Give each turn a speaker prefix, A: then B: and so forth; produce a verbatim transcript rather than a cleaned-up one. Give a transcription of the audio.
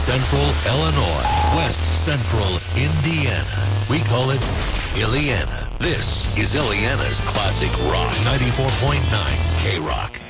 A: Central Illinois, West Central Indiana. We call it Illiana. This is Illiana's Classic Rock, ninety-four point nine K-Rock.